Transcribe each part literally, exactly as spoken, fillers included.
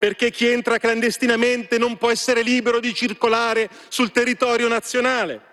perché chi entra clandestinamente non può essere libero di circolare sul territorio nazionale.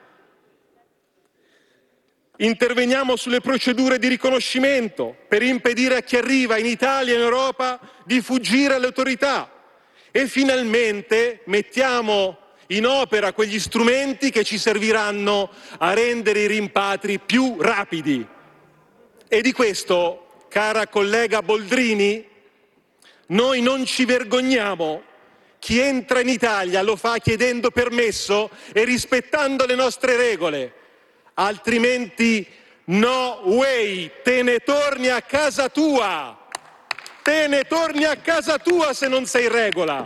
Interveniamo sulle procedure di riconoscimento per impedire a chi arriva in Italia e in Europa di fuggire alle autorità e finalmente mettiamo in opera quegli strumenti che ci serviranno a rendere i rimpatri più rapidi. E di questo, cara collega Boldrini, noi non ci vergogniamo. Chi entra in Italia lo fa chiedendo permesso e rispettando le nostre regole. Altrimenti no way, te ne torni a casa tua, te ne torni a casa tua se non sei in regola.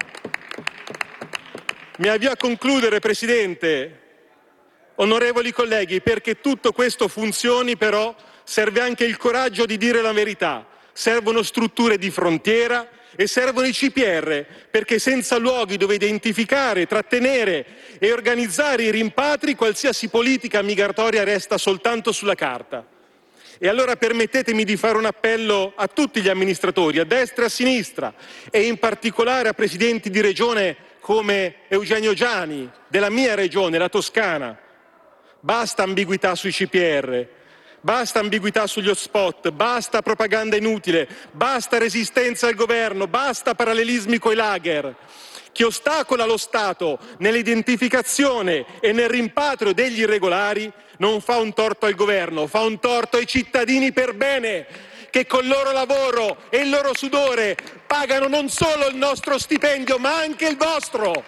Mi avvio a concludere, Presidente. Onorevoli colleghi, perché tutto questo funzioni però serve anche il coraggio di dire la verità, servono strutture di frontiera e servono i C P R, perché senza luoghi dove identificare, trattenere e organizzare i rimpatri, qualsiasi politica migratoria resta soltanto sulla carta. E allora permettetemi di fare un appello a tutti gli amministratori, a destra e a sinistra, e in particolare a presidenti di regione come Eugenio Giani, della mia regione, la Toscana. Basta ambiguità sui C P R. Basta ambiguità sugli hotspot, basta propaganda inutile, basta resistenza al governo, basta parallelismi coi lager. Chi ostacola lo Stato nell'identificazione e nel rimpatrio degli irregolari non fa un torto al governo, fa un torto ai cittadini per bene, che col loro lavoro e il loro sudore pagano non solo il nostro stipendio, ma anche il vostro.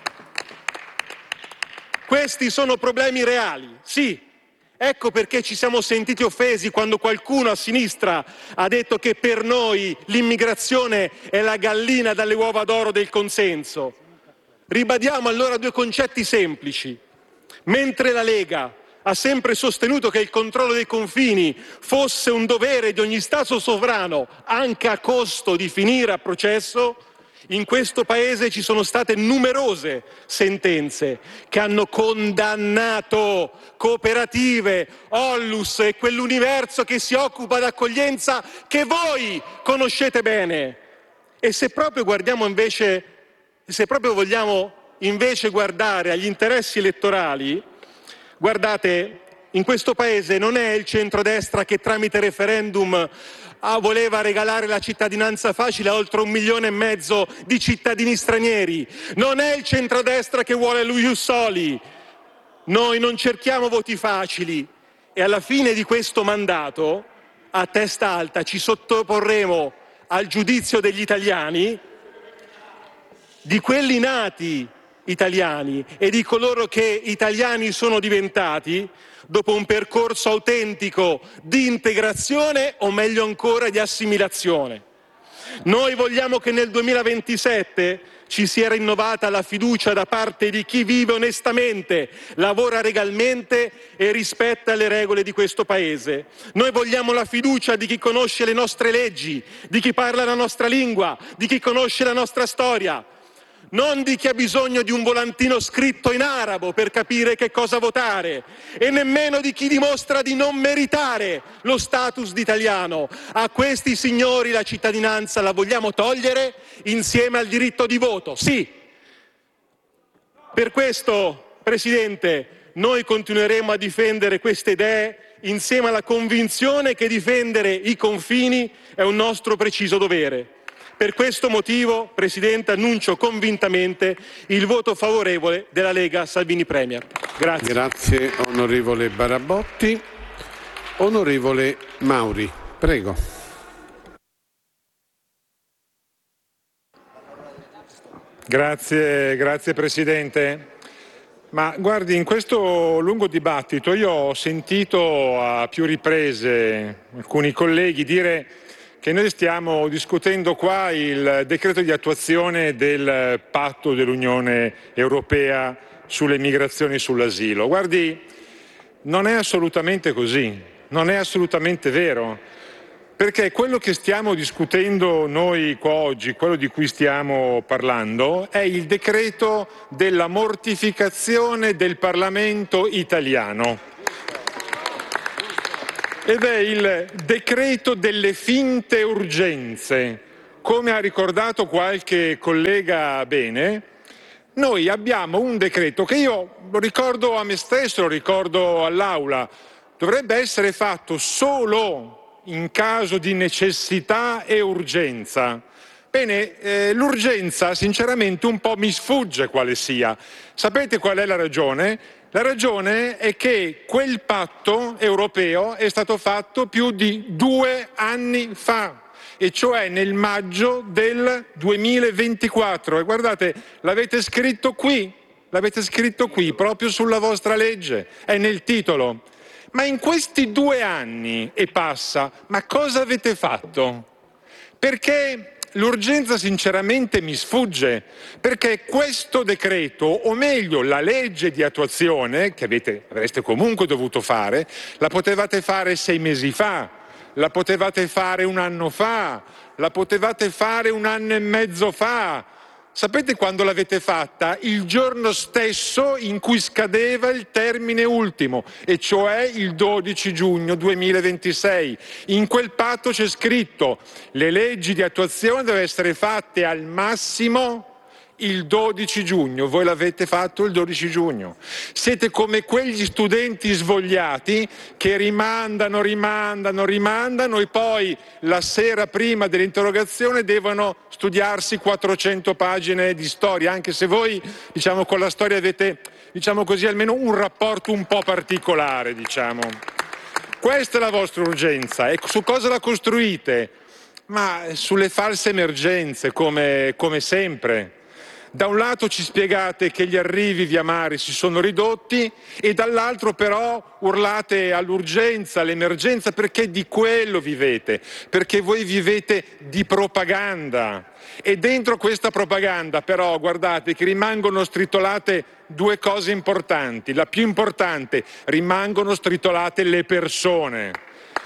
Questi sono problemi reali, sì. Ecco perché ci siamo sentiti offesi quando qualcuno a sinistra ha detto che per noi l'immigrazione è la gallina dalle uova d'oro del consenso. Ribadiamo allora due concetti semplici. Mentre la Lega ha sempre sostenuto che il controllo dei confini fosse un dovere di ogni Stato sovrano, anche a costo di finire a processo, in questo Paese ci sono state numerose sentenze che hanno condannato cooperative, Onlus e quell'universo che si occupa d'accoglienza che voi conoscete bene. E se proprio guardiamo invece, se proprio vogliamo invece guardare agli interessi elettorali, guardate, in questo Paese non è il centrodestra che tramite referendum Ah, voleva regalare la cittadinanza facile a oltre un milione e mezzo di cittadini stranieri. Non è il centrodestra che vuole lo ius soli. Noi non cerchiamo voti facili e alla fine di questo mandato, a testa alta, ci sottoporremo al giudizio degli italiani, di quelli nati italiani e di coloro che italiani sono diventati dopo un percorso autentico di integrazione o meglio ancora di assimilazione. Noi vogliamo che nel duemilaventisette ci sia rinnovata la fiducia da parte di chi vive onestamente, lavora legalmente e rispetta le regole di questo Paese. Noi vogliamo la fiducia di chi conosce le nostre leggi, di chi parla la nostra lingua, di chi conosce la nostra storia. Non di chi ha bisogno di un volantino scritto in arabo per capire che cosa votare e nemmeno di chi dimostra di non meritare lo status di italiano. A questi signori la cittadinanza la vogliamo togliere insieme al diritto di voto, sì. Per questo, Presidente, noi continueremo a difendere queste idee insieme alla convinzione che difendere i confini è un nostro preciso dovere. Per questo motivo, Presidente, annuncio convintamente il voto favorevole della Lega Salvini Premier. Grazie. Grazie onorevole Barabotti. Onorevole Mauri, prego. Grazie, grazie Presidente. Ma guardi, in questo lungo dibattito io ho sentito a più riprese alcuni colleghi dire che noi stiamo discutendo qua il decreto di attuazione del patto dell'Unione Europea sulle migrazioni e sull'asilo. Guardi, non è assolutamente così, non è assolutamente vero, perché quello che stiamo discutendo noi qua oggi, quello di cui stiamo parlando, è il decreto della mortificazione del Parlamento italiano. Ed è il decreto delle finte urgenze, come ha ricordato qualche collega bene, noi abbiamo un decreto che io lo ricordo a me stesso, lo ricordo all'Aula, dovrebbe essere fatto solo in caso di necessità e urgenza. Bene, eh, l'urgenza sinceramente un po' mi sfugge quale sia. Sapete qual è la ragione? La ragione è che quel patto europeo è stato fatto più di due anni fa, e cioè nel maggio del duemilaventiquattro. E guardate, l'avete scritto qui, l'avete scritto qui, proprio sulla vostra legge, è nel titolo. Ma in questi due anni e passa, ma cosa avete fatto? Perché l'urgenza sinceramente mi sfugge, perché questo decreto, o meglio la legge di attuazione, che avete, avreste comunque dovuto fare, la potevate fare sei mesi fa, la potevate fare un anno fa, la potevate fare un anno e mezzo fa. Sapete quando l'avete fatta? Il giorno stesso in cui scadeva il termine ultimo, e cioè il dodici giugno duemilaventisei. In quel patto c'è scritto: le leggi di attuazione devono essere fatte al massimo il dodici giugno, voi l'avete fatto il dodici giugno. Siete come quegli studenti svogliati che rimandano, rimandano, rimandano e poi la sera prima dell'interrogazione devono studiarsi quattrocento pagine di storia, anche se voi, diciamo, con la storia avete, diciamo così, almeno un rapporto un po' particolare, diciamo. Questa è la vostra urgenza. E su cosa la costruite? Ma sulle false emergenze, come, come sempre. Da un lato ci spiegate che gli arrivi via mare si sono ridotti e dall'altro però urlate all'urgenza, all'emergenza, perché di quello vivete, perché voi vivete di propaganda. E dentro questa propaganda però guardate che rimangono stritolate due cose importanti. La più importante, rimangono stritolate le persone.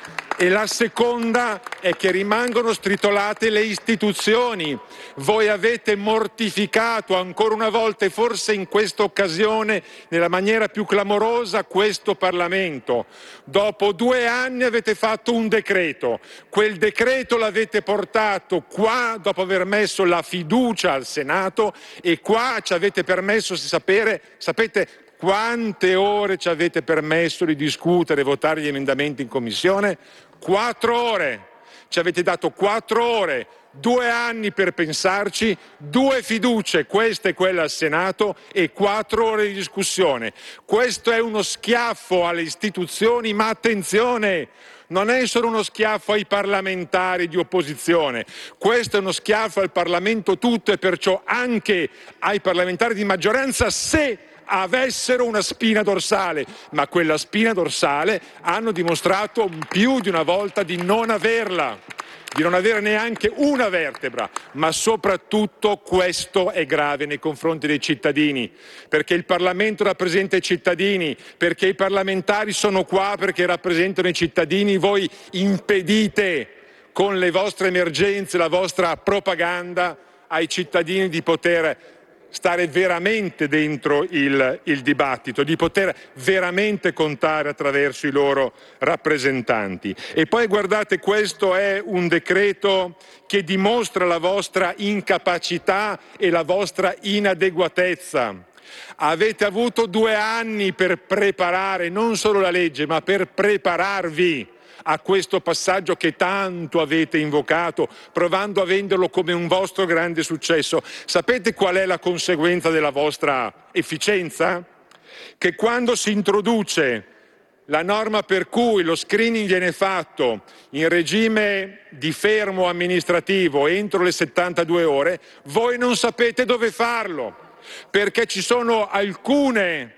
E la seconda è che rimangono stritolate le istituzioni. Voi avete mortificato ancora una volta, e forse in questa occasione nella maniera più clamorosa, questo Parlamento. Dopo due anni avete fatto un decreto. Quel decreto l'avete portato qua dopo aver messo la fiducia al Senato, e qua ci avete permesso di sapere, sapete quante ore ci avete permesso di discutere e votare gli emendamenti in Commissione? Quattro ore. Ci avete dato quattro ore, due anni per pensarci, due fiducie, questa e quella al Senato, e quattro ore di discussione. Questo è uno schiaffo alle istituzioni, ma attenzione! Non è solo uno schiaffo ai parlamentari di opposizione, questo è uno schiaffo al Parlamento tutto, e perciò anche ai parlamentari di maggioranza, se avessero una spina dorsale, ma quella spina dorsale hanno dimostrato più di una volta di non averla, di non avere neanche una vertebra. Ma soprattutto questo è grave nei confronti dei cittadini, perché il Parlamento rappresenta i cittadini, perché i parlamentari sono qua perché rappresentano i cittadini. Voi impedite con le vostre emergenze, la vostra propaganda ai cittadini di poter stare veramente dentro il, il dibattito, di poter veramente contare attraverso i loro rappresentanti. E poi guardate, questo è un decreto che dimostra la vostra incapacità e la vostra inadeguatezza. Avete avuto due anni per preparare non solo la legge, ma per prepararvi a questo passaggio che tanto avete invocato, provando a venderlo come un vostro grande successo. Sapete qual è la conseguenza della vostra efficienza? Che quando si introduce la norma per cui lo screening viene fatto in regime di fermo amministrativo entro le settantadue ore, voi non sapete dove farlo, perché ci sono alcune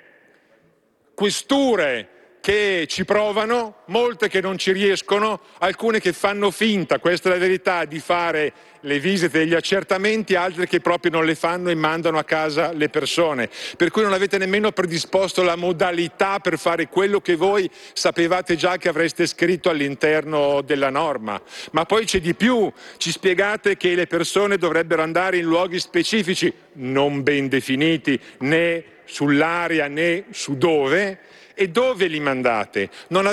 questure che ci provano, molte che non ci riescono, alcune che fanno finta, questa è la verità, di fare le visite e gli accertamenti, altre che proprio non le fanno e mandano a casa le persone. Per cui non avete nemmeno predisposto la modalità per fare quello che voi sapevate già che avreste scritto all'interno della norma. Ma poi c'è di più, ci spiegate che le persone dovrebbero andare in luoghi specifici, non ben definiti né sull'area né su dove. E dove li mandate? Non avete costruito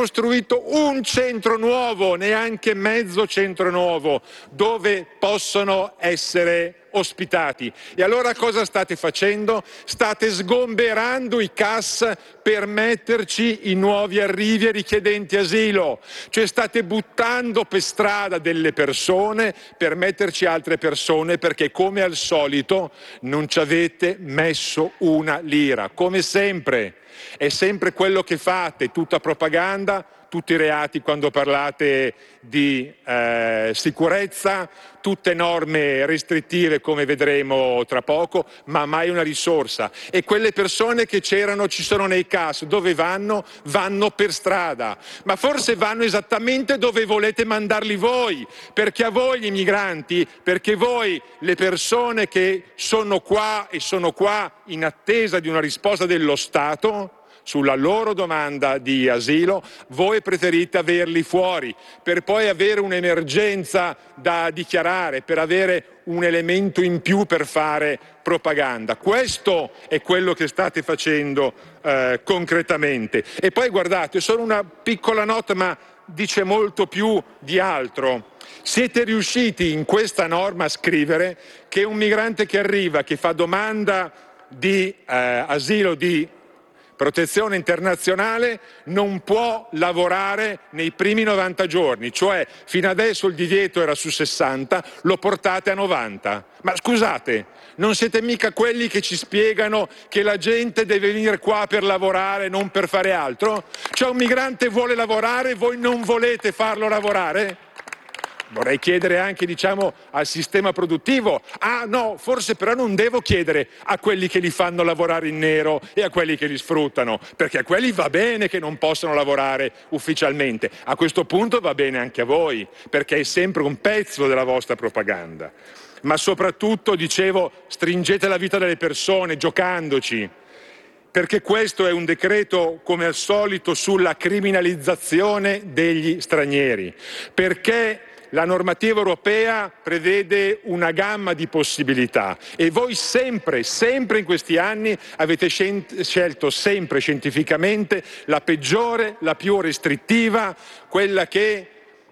costruito un centro nuovo, neanche mezzo centro nuovo, dove possono essere ospitati. E allora cosa state facendo? State sgomberando i C A S per metterci i nuovi arrivi e richiedenti asilo, cioè state buttando per strada delle persone per metterci altre persone, perché come al solito non ci avete messo una lira, come sempre. È sempre quello che fate, tutta propaganda, tutti i reati quando parlate di eh, sicurezza, tutte norme restrittive come vedremo tra poco, ma mai una risorsa. E quelle persone che c'erano, ci sono nei C A S, dove vanno? Vanno per strada, ma forse vanno esattamente dove volete mandarli voi, perché a voi gli immigranti, perché voi le persone che sono qua e sono qua in attesa di una risposta dello Stato sulla loro domanda di asilo, voi preferite averli fuori per poi avere un'emergenza da dichiarare, per avere un elemento in più per fare propaganda. Questo è quello che state facendo eh, concretamente. E poi guardate, solo una piccola nota, ma dice molto più di altro. Siete riusciti in questa norma a scrivere che un migrante che arriva, che fa domanda di eh, asilo, di protezione internazionale, non può lavorare nei primi novanta giorni, cioè fino adesso il divieto era su sessanta, lo portate a novanta. Ma scusate, non siete mica quelli che ci spiegano che la gente deve venire qua per lavorare, non per fare altro? Cioè un migrante vuole lavorare, voi non volete farlo lavorare? Vorrei chiedere anche, diciamo, al sistema produttivo. Ah no, forse però non devo chiedere a quelli che li fanno lavorare in nero e a quelli che li sfruttano, perché a quelli va bene che non possono lavorare ufficialmente. A questo punto va bene anche a voi, perché è sempre un pezzo della vostra propaganda. Ma soprattutto, dicevo, stringete la vita delle persone giocandoci, perché questo è un decreto, come al solito, sulla criminalizzazione degli stranieri, perché la normativa europea prevede una gamma di possibilità e voi sempre, sempre in questi anni avete scelto sempre scientificamente la peggiore, la più restrittiva, quella che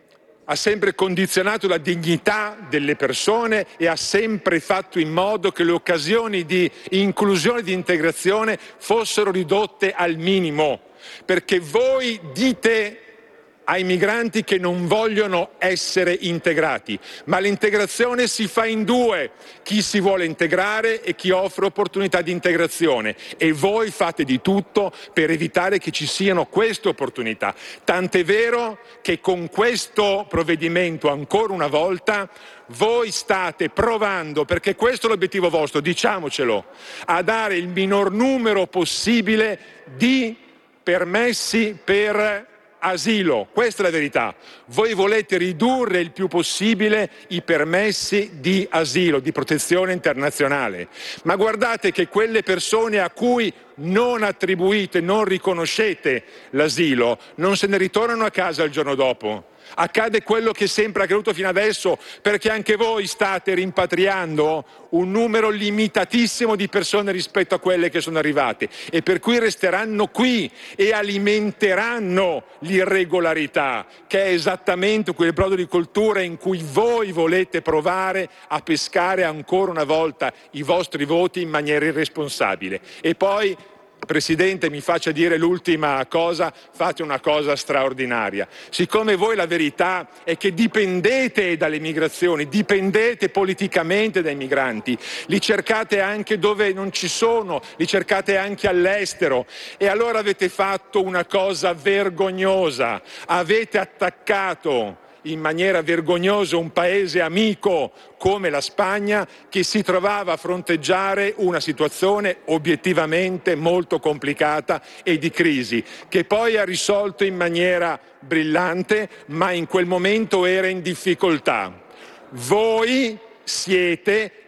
ha sempre condizionato la dignità delle persone e ha sempre fatto in modo che le occasioni di inclusione e di integrazione fossero ridotte al minimo, perché voi dite ai migranti che non vogliono essere integrati, ma l'integrazione si fa in due, chi si vuole integrare e chi offre opportunità di integrazione, e voi fate di tutto per evitare che ci siano queste opportunità, tant'è vero che con questo provvedimento ancora una volta voi state provando, perché questo è l'obiettivo vostro, diciamocelo, a dare il minor numero possibile di permessi per asilo. Questa è la verità. Voi volete ridurre il più possibile i permessi di asilo, di protezione internazionale. Ma guardate che quelle persone a cui non attribuite, non riconoscete l'asilo, non se ne ritornano a casa il giorno dopo. Accade quello che sempre è accaduto fino adesso, perché anche voi state rimpatriando un numero limitatissimo di persone rispetto a quelle che sono arrivate e per cui resteranno qui e alimenteranno l'irregolarità, che è esattamente quel brodo di coltura in cui voi volete provare a pescare ancora una volta i vostri voti in maniera irresponsabile. E poi, Presidente, mi faccia dire l'ultima cosa, fate una cosa straordinaria. Siccome voi la verità è che dipendete dalle migrazioni, dipendete politicamente dai migranti, li cercate anche dove non ci sono, li cercate anche all'estero, e allora avete fatto una cosa vergognosa, avete attaccato in maniera vergognosa un paese amico come la Spagna, che si trovava a fronteggiare una situazione obiettivamente molto complicata e di crisi, che poi ha risolto in maniera brillante, ma in quel momento era in difficoltà. Voi siete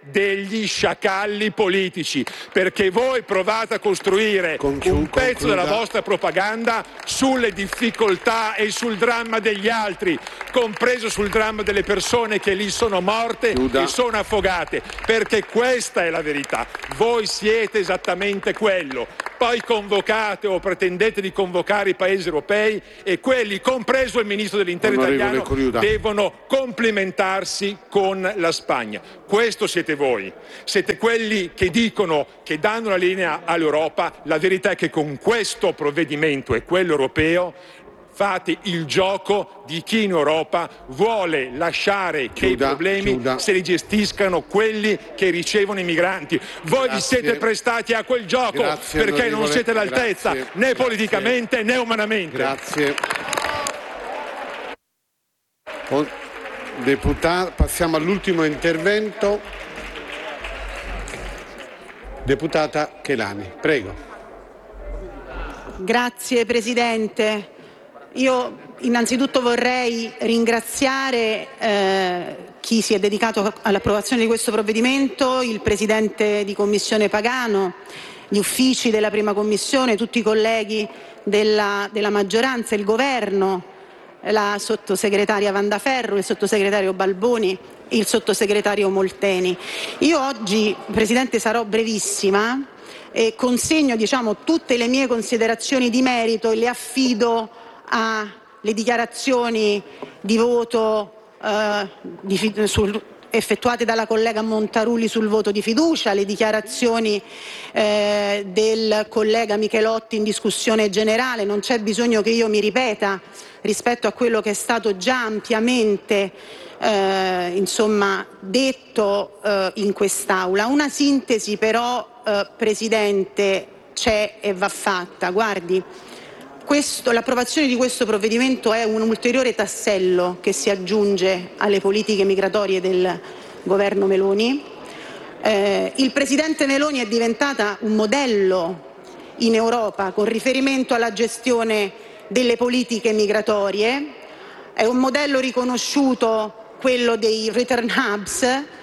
degli sciacalli politici, perché voi provate a costruire Congiu- un pezzo concluda. della vostra propaganda sulle difficoltà e sul dramma degli altri, compreso sul dramma delle persone che lì sono morte Chiuda. e sono affogate, perché questa è la verità. Voi siete esattamente quello. Poi convocate o pretendete di convocare i paesi europei e quelli, compreso il ministro dell'Interno Onorevole italiano, Coriuta. devono complimentarsi con la Spagna. Questo siete voi. Siete quelli che dicono, che danno la linea all'Europa. La verità è che con questo provvedimento e quello europeo fate il gioco di chi in Europa vuole lasciare che Chiuda, i problemi chiuda. se li gestiscano quelli che ricevono i migranti. Voi vi Grazie. siete prestati a quel gioco Grazie, perché non onorevole. siete all'altezza Grazie. né Grazie. politicamente né umanamente. Grazie. O- deputa- passiamo all'ultimo intervento. Deputata Chelani, prego. Grazie Presidente. Io innanzitutto vorrei ringraziare eh, chi si è dedicato all'approvazione di questo provvedimento, il Presidente di Commissione Pagano, gli uffici della Prima Commissione, tutti i colleghi della, della maggioranza, il Governo, la Sottosegretaria Vandaferro, il Sottosegretario Balboni, il Sottosegretario Molteni. Io oggi, Presidente, sarò brevissima e consegno diciamo, tutte le mie considerazioni di merito e le affido alle dichiarazioni di voto eh, di, sul, effettuate dalla collega Montarulli sul voto di fiducia, le dichiarazioni eh, del collega Michelotti in discussione generale. Non c'è bisogno che io mi ripeta rispetto a quello che è stato già ampiamente eh, insomma, detto eh, in quest'Aula. Una sintesi però, eh, Presidente, c'è e va fatta. Guardi, questo, l'approvazione di questo provvedimento è un ulteriore tassello che si aggiunge alle politiche migratorie del governo Meloni. Eh, il Presidente Meloni è diventata un modello in Europa con riferimento alla gestione delle politiche migratorie, è un modello riconosciuto quello dei return hubs,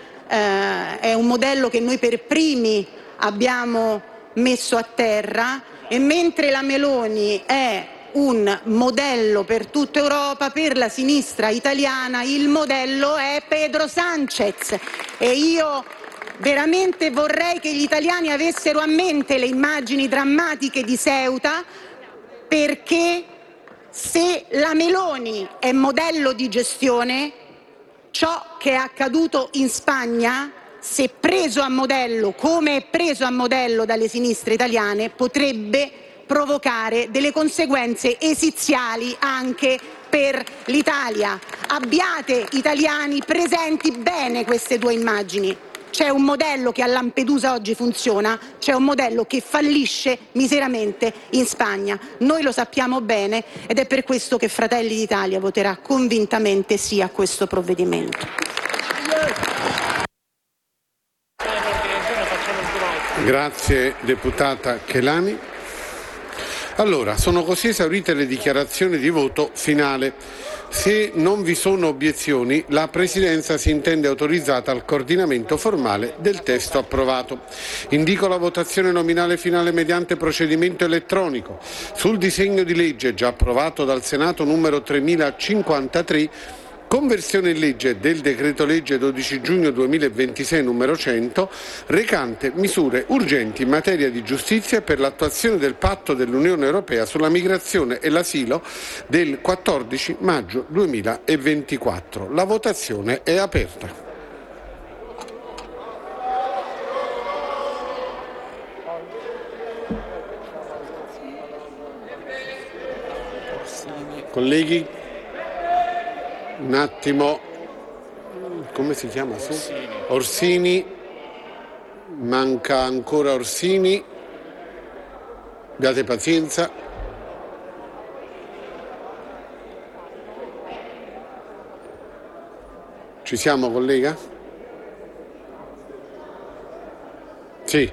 eh, è un modello che noi per primi abbiamo messo a terra e mentre la Meloni è un modello per tutta Europa, per la sinistra italiana il modello è Pedro Sánchez e io veramente vorrei che gli italiani avessero a mente le immagini drammatiche di Ceuta, perché se la Meloni è modello di gestione, ciò che è accaduto in Spagna, se preso a modello come è preso a modello dalle sinistre italiane, potrebbe provocare delle conseguenze esiziali anche per l'Italia. Abbiate, italiani, presenti bene queste due immagini. C'è un modello che a Lampedusa oggi funziona, c'è un modello che fallisce miseramente in Spagna. Noi lo sappiamo bene ed è per questo che Fratelli d'Italia voterà convintamente sì a questo provvedimento. Grazie deputata Chelani. Allora, sono così esaurite le dichiarazioni di voto finale. Se non vi sono obiezioni, la Presidenza si intende autorizzata al coordinamento formale del testo approvato. Indico la votazione nominale finale mediante procedimento elettronico sul disegno di legge già approvato dal Senato numero tremilacinquantatré, conversione in legge del decreto legge dodici giugno duemilaventisei numero cento, recante misure urgenti in materia di giustizia per l'attuazione del patto dell'Unione Europea sulla migrazione e l'asilo del quattordici maggio duemilaventiquattro. La votazione è aperta. Colleghi, un attimo, come si chiama? Orsini. Orsini, manca ancora Orsini, abbiate pazienza. Ci siamo, collega? Sì.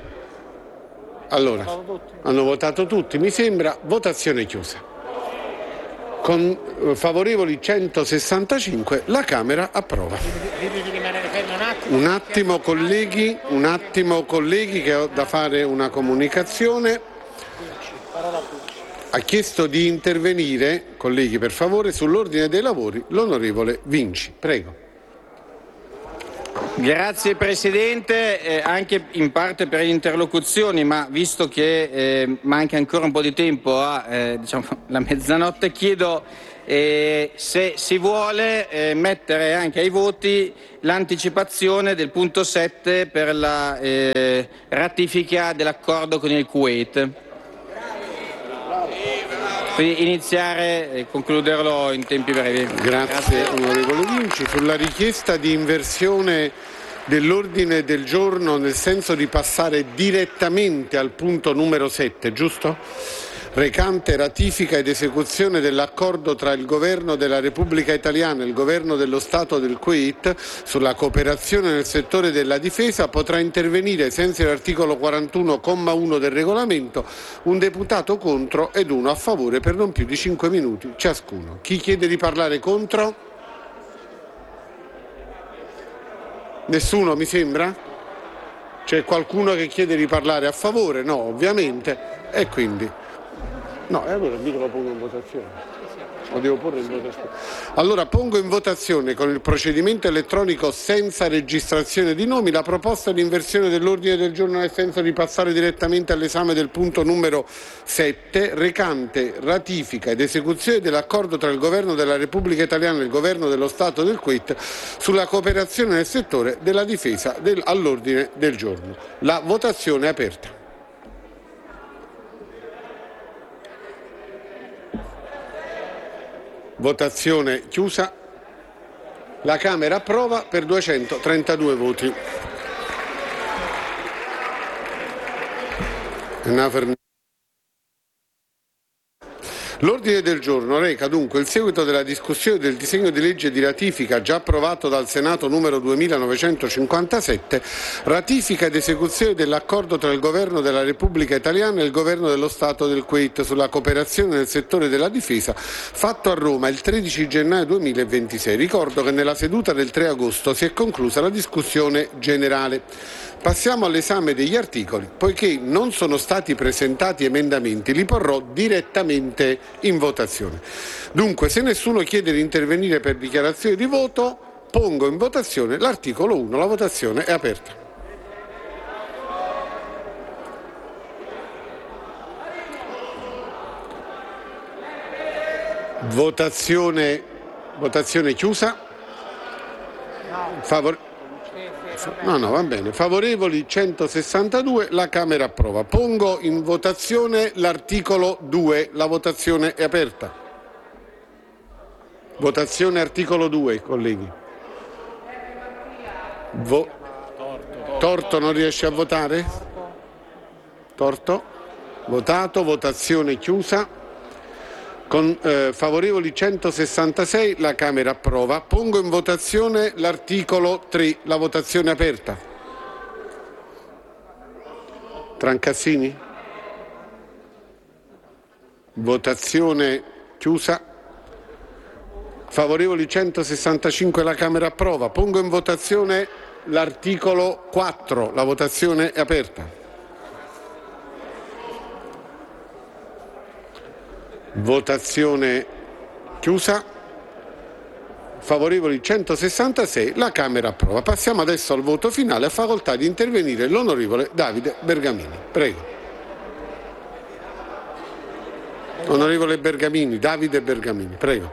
Allora, hanno votato tutti, mi sembra, votazione chiusa. Con eh, favorevoli centosessantacinque, la Camera approva. Un attimo colleghi, un attimo colleghi che ho da fare una comunicazione. Ha chiesto di intervenire, colleghi per favore, sull'ordine dei lavori l'onorevole Vinci. Prego. Grazie Presidente, eh, anche in parte per le interlocuzioni, ma visto che eh, manca ancora un po' di tempo a eh, diciamo, la mezzanotte, chiedo eh, se si vuole eh, mettere anche ai voti l'anticipazione del punto sette per la eh, ratifica dell'accordo con il Kuwait. Quindi iniziare e concluderlo in tempi brevi. Grazie, Grazie. Onorevole Vinci. Sulla richiesta di inversione dell'ordine del giorno nel senso di passare direttamente al punto numero sette, giusto? Recante ratifica ed esecuzione dell'accordo tra il Governo della Repubblica Italiana e il Governo dello Stato del Kuwait sulla cooperazione nel settore della difesa, potrà intervenire, ai sensi dell'articolo quarantuno, comma uno del regolamento, un deputato contro ed uno a favore per non più di cinque minuti ciascuno. Chi chiede di parlare contro? Nessuno, mi sembra? C'è qualcuno che chiede di parlare a favore? No, ovviamente. E quindi... No, e allora dico lo pongo in votazione. Lo devo porre in votazione. Allora pongo in votazione con il procedimento elettronico senza registrazione di nomi la proposta di inversione dell'ordine del giorno nel senso di passare direttamente all'esame del punto numero sette, recante ratifica ed esecuzione dell'accordo tra il Governo della Repubblica Italiana e il Governo dello Stato del Kuwait sulla cooperazione nel settore della difesa del, all'ordine del giorno. La votazione è aperta. Votazione chiusa. La Camera approva per duecentotrentadue voti. L'ordine del giorno reca dunque il seguito della discussione del disegno di legge di ratifica già approvato dal Senato numero duemilanovecentocinquantasette, ratifica ed esecuzione dell'accordo tra il Governo della Repubblica Italiana e il Governo dello Stato del Kuwait sulla cooperazione nel settore della difesa, fatto a Roma il tredici gennaio duemilaventisei. Ricordo che nella seduta del tre agosto si è conclusa la discussione generale. Passiamo all'esame degli articoli. Poiché non sono stati presentati emendamenti, li porrò direttamente in votazione. Dunque, se nessuno chiede di intervenire per dichiarazione di voto, pongo in votazione l'articolo uno. La votazione è aperta. Votazione, votazione chiusa. Favore... No, no, va bene. Favorevoli centosessantadue, la Camera approva. Pongo in votazione l'articolo due. La votazione è aperta. Votazione articolo due, colleghi. Vo- Torto non riesce a votare? Torto? Votato, votazione chiusa. Con eh, favorevoli centosessantasei, la Camera approva. Pongo in votazione l'articolo tre. La votazione è aperta. Trancassini? Votazione chiusa. Favorevoli centosessantacinque, la Camera approva. Pongo in votazione l'articolo quattro. La votazione è aperta. Votazione chiusa. Favorevoli centosessantasei, la Camera approva. Passiamo adesso al voto finale. Ha facoltà di intervenire l'onorevole Davide Bergamini. Prego. Onorevole Bergamini, Davide Bergamini, prego.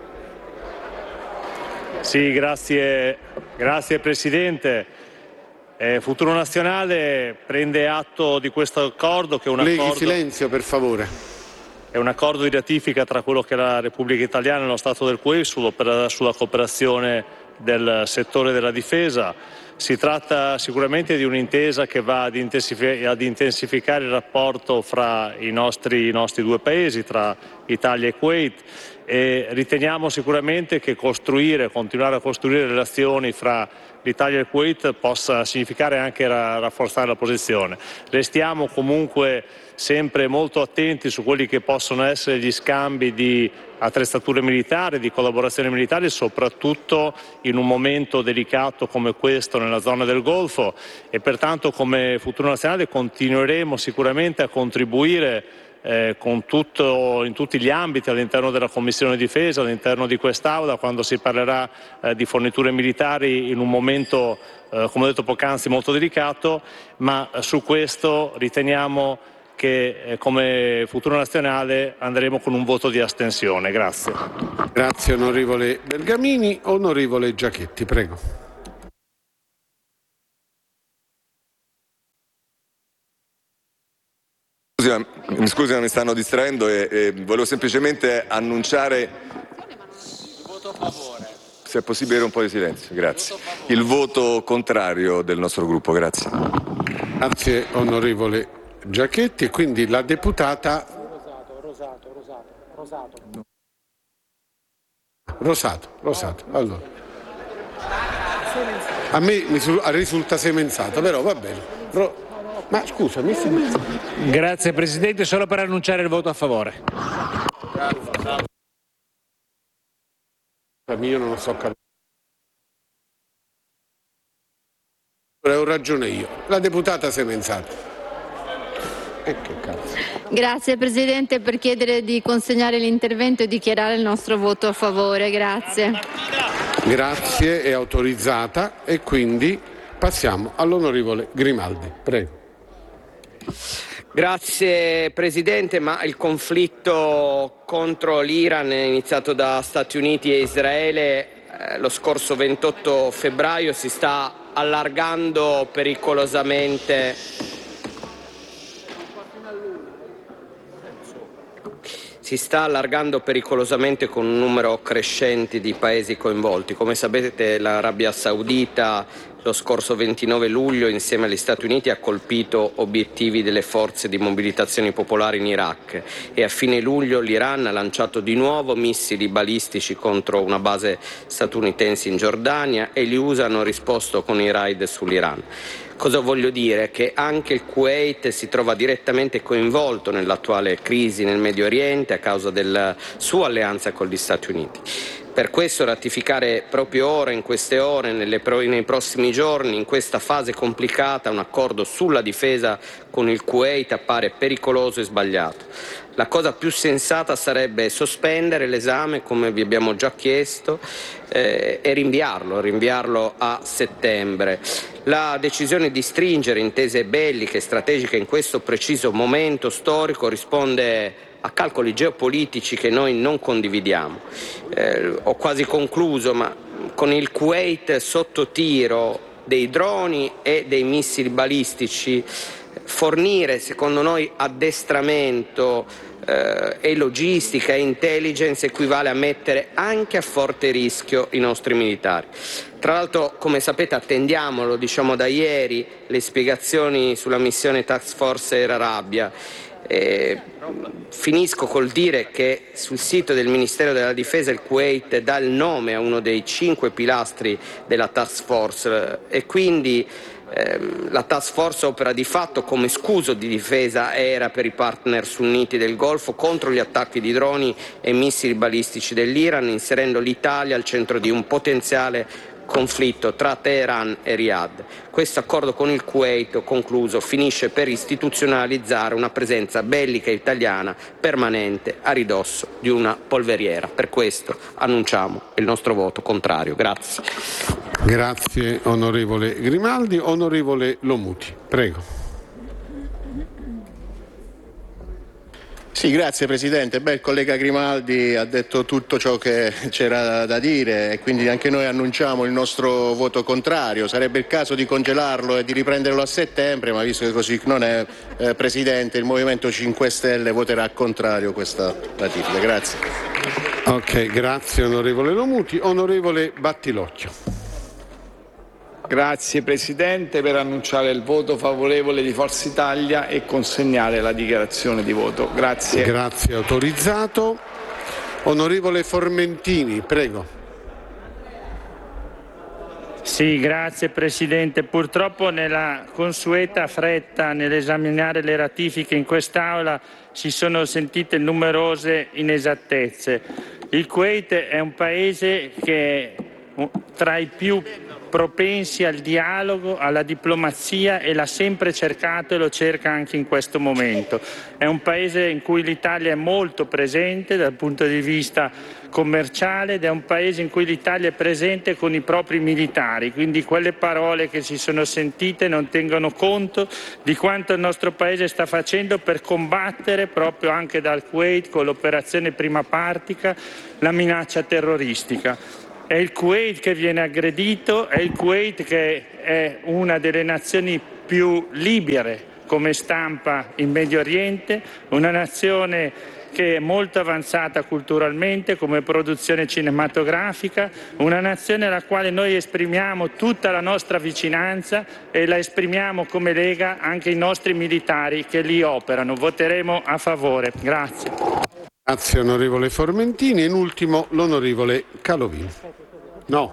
Sì, grazie, grazie Presidente. Eh, Futuro Nazionale prende atto di questo accordo che è un Colleghi, accordo... silenzio per favore. È un accordo di ratifica tra quello che è la Repubblica Italiana e lo Stato del Kuwait sulla cooperazione del settore della difesa. Si tratta sicuramente di un'intesa che va ad intensificare il rapporto fra i nostri, i nostri due paesi, tra Italia e Kuwait, e riteniamo sicuramente che costruire, continuare a costruire relazioni fra l'Italia e il Kuwait possa significare anche rafforzare la posizione. Restiamo comunque sempre molto attenti su quelli che possono essere gli scambi di attrezzature militari, di collaborazione militare, soprattutto in un momento delicato come questo nella zona del Golfo, e pertanto come Futuro Nazionale continueremo sicuramente a contribuire eh, con tutto, in tutti gli ambiti all'interno della Commissione Difesa, all'interno di quest'Aula, quando si parlerà eh, di forniture militari in un momento, eh, come ho detto poc'anzi, molto delicato, ma eh, su questo riteniamo che eh, come Futuro Nazionale andremo con un voto di astensione. Grazie. Grazie onorevole Bergamini. Onorevole Giachetti, prego. Scusa, mi scusi, mi stanno distraendo e, e volevo semplicemente annunciare, Voto a favore. se è possibile un po' di silenzio, grazie. Il voto contrario del nostro gruppo, grazie. Grazie onorevole Giachetti. E quindi la deputata Rosato, Rosato, Rosato, Rosato. Rosato, Rosato. Allora. A me mi risulta semenzato, però va bene. Ro- Ma scusa, mi sembra... Grazie Presidente, solo per annunciare il voto a favore. Io non lo so capire. Ho ragione io. La deputata Semenzata. E che cazzo. Grazie Presidente per chiedere di consegnare l'intervento e dichiarare il nostro voto a favore. Grazie. Grazie, è autorizzata e quindi passiamo all'onorevole Grimaldi. Prego. Grazie Presidente, ma il conflitto contro l'Iran è iniziato da Stati Uniti e Israele eh, lo scorso ventotto febbraio, si sta allargando pericolosamente si sta allargando pericolosamente con un numero crescente di paesi coinvolti. Come sapete, l'Arabia Saudita lo scorso ventinove luglio insieme agli Stati Uniti ha colpito obiettivi delle forze di mobilitazione popolari in Iraq e a fine luglio l'Iran ha lanciato di nuovo missili balistici contro una base statunitense in Giordania e gli U S A hanno risposto con i raid sull'Iran. Cosa voglio dire? Che anche il Kuwait si trova direttamente coinvolto nell'attuale crisi nel Medio Oriente a causa della sua alleanza con gli Stati Uniti. Per questo ratificare proprio ora, in queste ore, nelle pro- nei prossimi giorni, in questa fase complicata, un accordo sulla difesa con il Kuwait appare pericoloso e sbagliato. La cosa più sensata sarebbe sospendere l'esame, come vi abbiamo già chiesto, eh, e rinviarlo, rinviarlo a settembre. La decisione di stringere intese belliche e strategiche in questo preciso momento storico risponde a calcoli geopolitici che noi non condividiamo. Eh, ho quasi concluso, ma con il Kuwait sotto tiro dei droni e dei missili balistici, fornire, secondo noi, addestramento eh, e logistica e intelligence equivale a mettere anche a forte rischio i nostri militari. Tra l'altro, come sapete, attendiamo, lo diciamo da ieri, le spiegazioni sulla missione Task Force Air Arabia. Eh, finisco col dire che sul sito del Ministero della Difesa il Kuwait dà il nome a uno dei cinque pilastri della Task Force e quindi ehm, la Task Force opera di fatto come scudo di difesa aerea per i partner sunniti del Golfo contro gli attacchi di droni e missili balistici dell'Iran, inserendo l'Italia al centro di un potenziale conflitto tra Teheran e Riyadh. Questo accordo con il Kuwait, ho concluso, finisce per istituzionalizzare una presenza bellica italiana permanente a ridosso di una polveriera. Per questo annunciamo il nostro voto contrario. Grazie. Grazie onorevole Grimaldi. Onorevole Lomuti, prego. Sì, grazie Presidente. Beh, il collega Grimaldi ha detto tutto ciò che c'era da dire e quindi anche noi annunciamo il nostro voto contrario. Sarebbe il caso di congelarlo e di riprenderlo a settembre, ma visto che così non è, eh, Presidente, il Movimento cinque Stelle voterà contrario questa ratifica. Grazie. Ok, grazie onorevole Lomuti. Onorevole Battilocchio. Grazie Presidente, per annunciare il voto favorevole di Forza Italia e consegnare la dichiarazione di voto. Grazie. Grazie, autorizzato. Onorevole Formentini, prego. Sì, grazie Presidente. Purtroppo nella consueta fretta nell'esaminare le ratifiche in quest'Aula si sono sentite numerose inesattezze. Il Kuwait è un paese che è tra i più propensi al dialogo, alla diplomazia e l'ha sempre cercato e lo cerca anche in questo momento. È un paese in cui l'Italia è molto presente dal punto di vista commerciale ed è un paese in cui l'Italia è presente con i propri militari, quindi quelle parole che si sono sentite non tengono conto di quanto il nostro paese sta facendo per combattere proprio anche dal Kuwait con l'operazione Prima Partica la minaccia terroristica. È il Kuwait che viene aggredito, è il Kuwait che è una delle nazioni più libere come stampa in Medio Oriente, una nazione che è molto avanzata culturalmente come produzione cinematografica, una nazione alla quale noi esprimiamo tutta la nostra vicinanza e la esprimiamo come Lega anche ai nostri militari che lì operano. Voteremo a favore. Grazie. Grazie onorevole Formentini. In ultimo l'onorevole Calovini. No.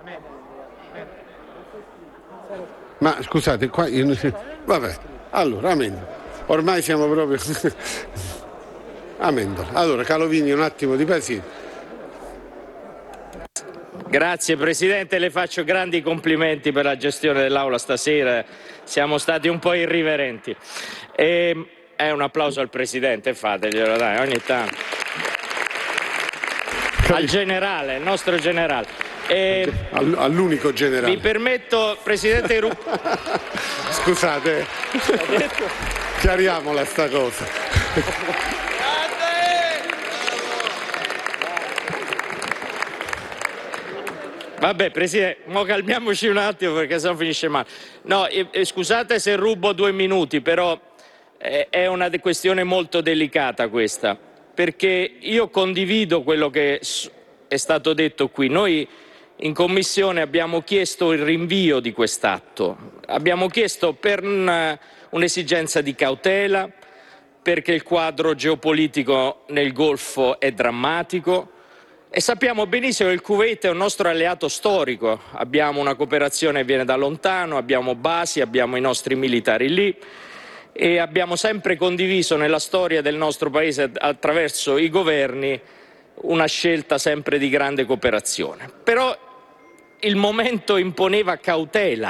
Ma scusate, qua io... vabbè, allora Amendola. Ormai siamo proprio Amendola. Allora Calovini, un attimo di pazienza. Grazie Presidente, le faccio grandi complimenti per la gestione dell'Aula stasera, siamo stati un po' irriverenti. E, è un applauso al Presidente, fateglielo dai, ogni tanto. Al generale, il nostro generale. E all'unico generale. Mi permetto, Presidente Ru... Scusate, chiariamola sta cosa. Vabbè Presidente, mo calmiamoci un attimo perché sennò finisce male. No, eh, eh, scusate se rubo due minuti, però eh, è una questione molto delicata questa, perché io condivido quello che è stato detto qui. Noi in Commissione abbiamo chiesto il rinvio di quest'atto, abbiamo chiesto per un'esigenza di cautela, perché il quadro geopolitico nel Golfo è drammatico e sappiamo benissimo che il Kuwait è un nostro alleato storico, abbiamo una cooperazione che viene da lontano, abbiamo basi, abbiamo i nostri militari lì e abbiamo sempre condiviso nella storia del nostro Paese attraverso i governi una scelta sempre di grande cooperazione. Però il momento imponeva cautela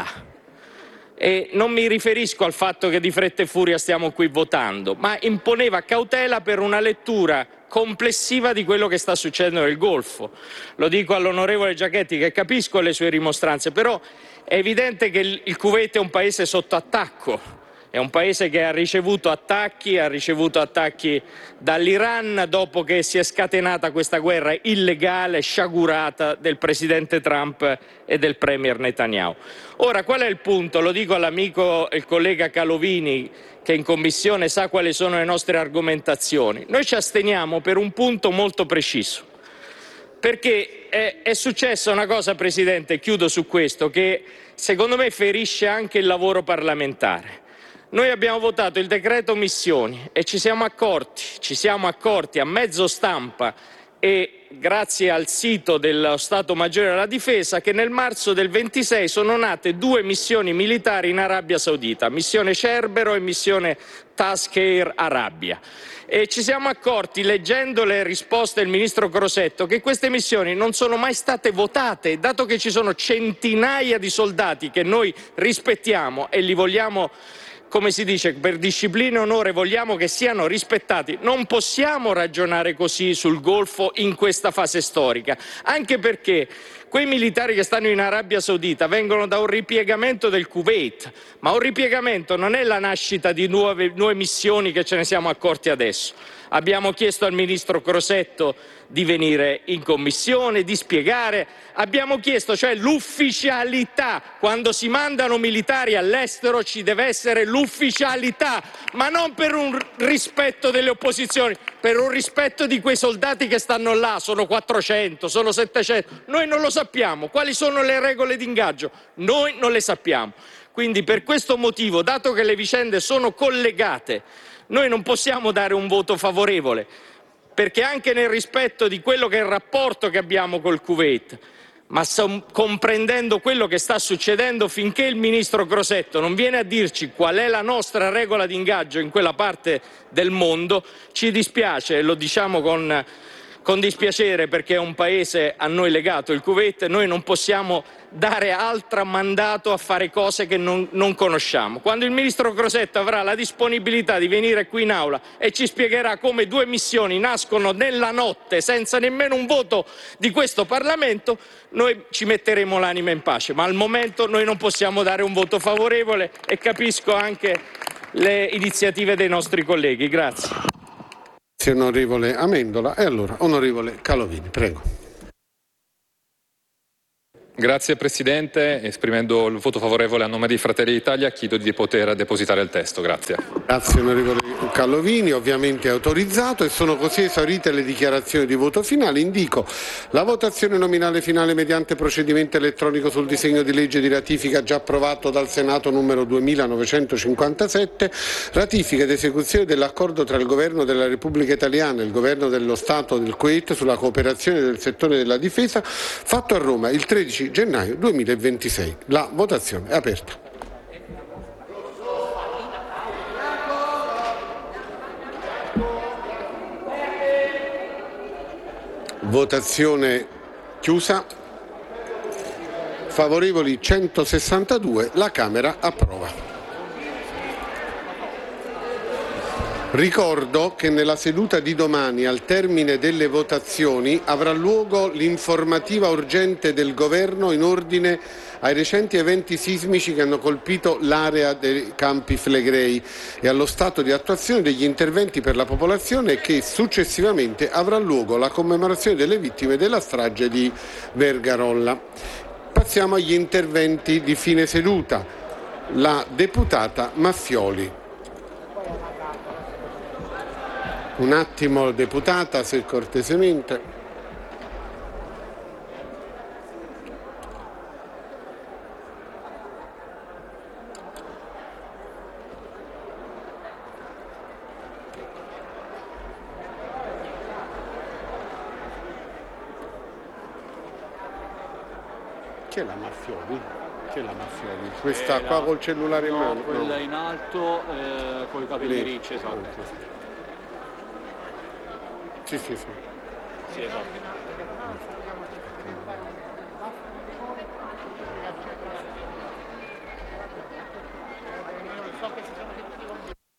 e non mi riferisco al fatto che di fretta e furia stiamo qui votando, ma imponeva cautela per una lettura complessiva di quello che sta succedendo nel Golfo. Lo dico all'onorevole Giachetti che capisco le sue rimostranze, però è evidente che il Kuwait è un paese sotto attacco. È un paese che ha ricevuto attacchi, ha ricevuto attacchi dall'Iran dopo che si è scatenata questa guerra illegale, sciagurata del presidente Trump e del premier Netanyahu. Ora, qual è il punto? Lo dico all'amico e il collega Calovini, che in Commissione sa quali sono le nostre argomentazioni. Noi ci asteniamo per un punto molto preciso, perché è, è successa una cosa, Presidente, chiudo su questo, che secondo me ferisce anche il lavoro parlamentare. Noi abbiamo votato il decreto missioni e ci siamo accorti, ci siamo accorti a mezzo stampa e grazie al sito dello Stato Maggiore della Difesa che nel marzo del ventisei sono nate due missioni militari in Arabia Saudita, missione Cerbero e missione Task Air Arabia. E ci siamo accorti, leggendo le risposte del ministro Crosetto, che queste missioni non sono mai state votate, dato che ci sono centinaia di soldati che noi rispettiamo e li vogliamo, come si dice, per disciplina e onore vogliamo che siano rispettati. Non possiamo ragionare così sul Golfo in questa fase storica, anche perché quei militari che stanno in Arabia Saudita vengono da un ripiegamento del Kuwait, ma un ripiegamento non è la nascita di nuove, nuove missioni che ce ne siamo accorti adesso. Abbiamo chiesto al ministro Crosetto di venire in Commissione, di spiegare, abbiamo chiesto cioè l'ufficialità, quando si mandano militari all'estero ci deve essere l'ufficialità, ma non per un rispetto delle opposizioni, per un rispetto di quei soldati che stanno là, sono quattrocento, sono settecento, noi non lo sappiamo, quali sono le regole di ingaggio, noi non le sappiamo. Quindi per questo motivo, dato che le vicende sono collegate, noi non possiamo dare un voto favorevole, perché anche nel rispetto di quello che è il rapporto che abbiamo col Kuwait, ma comprendendo quello che sta succedendo, finché il ministro Crosetto non viene a dirci qual è la nostra regola di ingaggio in quella parte del mondo, ci dispiace, e lo diciamo con, con dispiacere perché è un paese a noi legato, il Kuveit, noi non possiamo dare altro mandato a fare cose che non, non conosciamo. Quando il ministro Crosetto avrà la disponibilità di venire qui in aula e ci spiegherà come due missioni nascono nella notte senza nemmeno un voto di questo Parlamento, noi ci metteremo l'anima in pace, ma al momento noi non possiamo dare un voto favorevole e capisco anche le iniziative dei nostri colleghi. Grazie. Grazie onorevole Amendola. E allora onorevole Calovini, prego. Grazie Presidente, esprimendo il voto favorevole a nome di Fratelli d'Italia chiedo di poter depositare il testo. Grazie. Grazie onorevole Calovini, ovviamente è autorizzato e sono così esaurite le dichiarazioni di voto finale. Indico la votazione nominale finale mediante procedimento elettronico sul disegno di legge di ratifica già approvato dal Senato numero duemilanovecentocinquantasette, ratifica ed esecuzione dell'accordo tra il Governo della Repubblica Italiana e il Governo dello Stato del Kuwait sulla cooperazione del settore della difesa, fatto a Roma il tredici gennaio duemilaventisei. La votazione è aperta. Votazione chiusa. Favorevoli centosessantadue, la Camera approva. Ricordo che nella seduta di domani, al termine delle votazioni, avrà luogo l'informativa urgente del Governo in ordine ai recenti eventi sismici che hanno colpito l'area dei Campi Flegrei e allo stato di attuazione degli interventi per la popolazione, e che successivamente avrà luogo la commemorazione delle vittime della strage di Vergarolla. Passiamo agli interventi di fine seduta. La deputata Maffioli. Un attimo, deputata, se cortesemente. C'è la Maffioli? C'è la Maffioli? Questa qua col cellulare in no, mano? Quella no. in alto eh, con i capelli ricci, esatto. Sì, sì, sì. Sì, esatto.